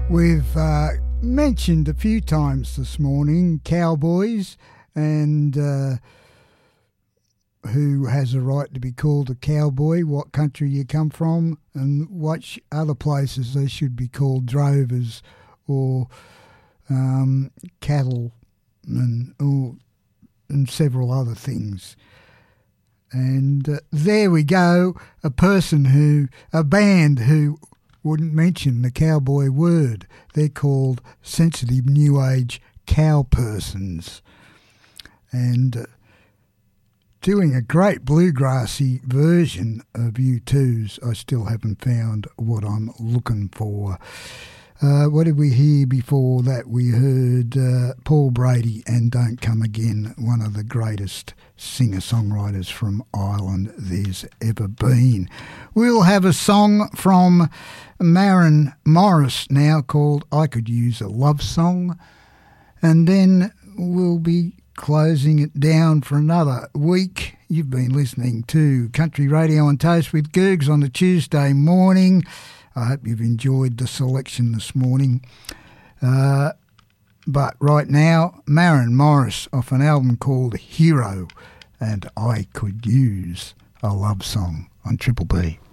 We've mentioned a few times this morning cowboys and who has a right to be called a cowboy, what country you come from, and what other places they should be called drovers or cattle and several other things. And there we go, a band who wouldn't mention the cowboy word. They're called Sensitive New Age Cowpersons. And doing a great bluegrassy version of U2's I Still Haven't Found What I'm Looking For. What did we hear before that? We heard Paul Brady and Don't Come Again, one of the greatest singer-songwriters from Ireland there's ever been. We'll have a song from Maren Morris now called I Could Use a Love Song, and then we'll be closing it down for another week. You've been listening to Country Radio on Toast with Gergs on a Tuesday morning. I hope you've enjoyed the selection this morning. But right now, Maren Morris off an album called Hero and I Could Use a Love Song on Triple B.